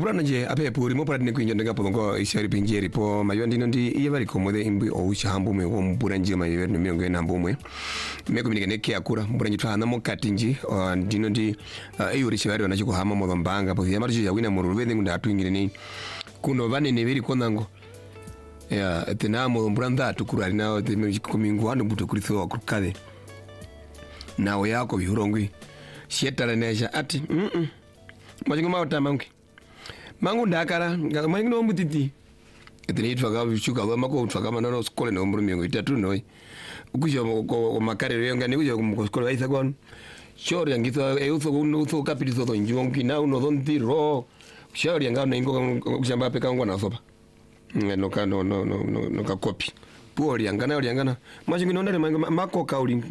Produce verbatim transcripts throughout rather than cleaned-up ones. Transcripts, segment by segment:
Brana je ape puri mo pradne kwinjo ndanga pongo ishari pinjeri po mayo ndino ndi iye bari komode imbi o shahambu me wo mburanje mayo no miongo na mbumwe meko minike ke akura mburanje twana mo katinji ndino ndi eyuri shibari ona chiko hama mo mbanga po yamari ya wina mo rubende ngunda atwingire ni kuno vane ne biri konango ya tena mo mbranda tukurari na de me komingo ando buto kuritho akukade nawo yako bihurongwi shetara nesha ati mhm majingo mawta mangi mangu ndakara ngamangi no mutiti etini twaga bishuka ba mako twaga manano skole no mburu mingo itatu noi ukuja ko makarero yonga ni kuja ko skole baisa kon shori ngitho e utho utho kapitito to njongi na uno donti ro shori ngano ningo kushamba peka ngwa na sopa no ka no no no no ka copy pori ngana ori ngana majingo no ndare mako ka uri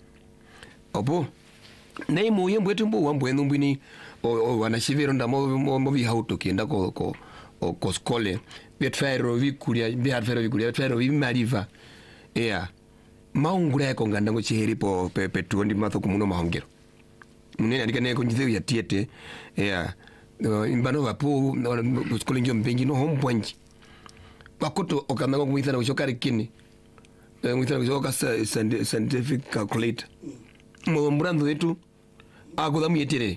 opo nei muye mbwetu mbu wambwe numbini o wanashivero ndamo mo vi hauto kienda ko ko ko skole betfero vikuria betfero vikuria betfero vi mariva ea maungura yako nganda ngo chiheri po pepe tuondi matho kumuno mahongero munene andikane ko njithe ya tiete ea imbano vapo skole njo mbengi no hombwanji bakoto okanango kumithana kushokari kini kumithana kushoka scientific calculator mo mbrando wetu akuda muyetere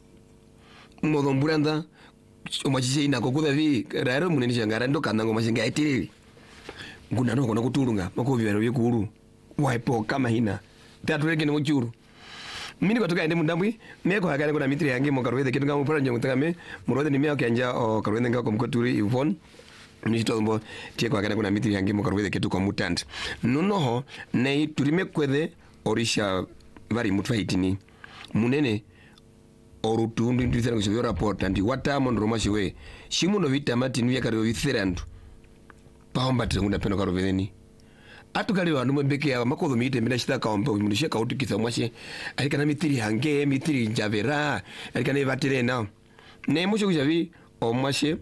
mo mbranda omachishe ina kokuda vi raro munene shangara ndo kanango mashinga etere nguna no kona kutulunga mako bibero byekuru waipo kama hina tatu rege no churu mini kwatoka ende mundambwi meko hakane kuna mitri yange mo karwede kitu kama pora nyangu takame murode ni meo kyanja o karwede ngako mkoturi ivon nishito mbo tie kwa hakane kuna mitri yange mo karwede kitu kwa mutant nonoho nei turime kwede orisha vari mutwaitini munene orutundu ndisana kusho report andi watamo ndroma shiwe shimuno vitamati nu yakari vithirandu paomba tengunda peno karo veneni atukali vanhu mbeke ya makodo miite mina shita kaomba munisheka kautikisa mwashe alikana mitiri hange mitiri javera alikana ivatire na ne musho kujavi omwashe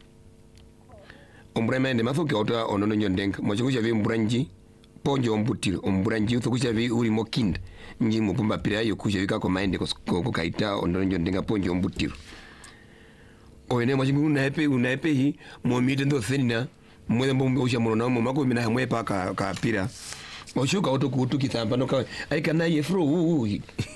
ombremende mafoke ota onono nyondenga musho kujavi mbranji ponjo ombutiro ombranji utho kujavi uri mokinda nji mupumba pira yo kujavi kako maende ko kaita onono nyondenga ponjo ombutiro oyene mwashe unaepe unaepe hi momite ndo thenina mwele mbombe usha mwana mama ko mina hamwe pa ka ka pira oshuka oto kutu kitamba no ka aikana yefro u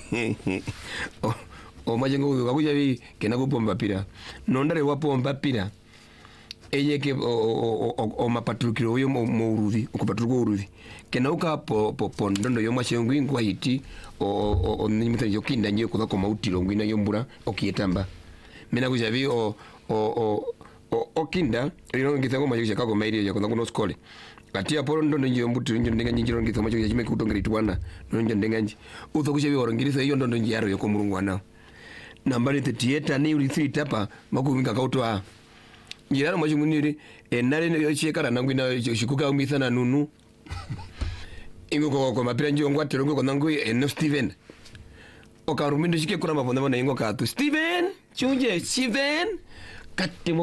o o majengo uyo kakuja vi kena kupomba pira nondare wapomba pira eye ke o o o mapatrukiro yo mo urudi okupatruko urudi kena uka po po pondondo yo mashengo ingwa hiti o o nimita yo kinda nyo kuza ko mautiro ngwina yombura okiyetamba mina kuja vi o o o o okinda ino ngithango macho kako mairi ya kuno skole atia poro ndo nje mbuti nje ndenga njiro ngitho macho chime kutongera itwana nje ndenga nje utho kushe bioro ngirisa iyo ndo ndo nje yaro yo komurungu wana nambari thirty-eight ani uri three tapa makuvinga kautwa njirano macho muniri enare ne yochekara nangwina shikuka umithana nunu ingo ko ko mapira nje ngwa terongo ko nangu eno Steven okarumindo shike kura mabonda bana ingo ka tu Steven chunje Steven katimo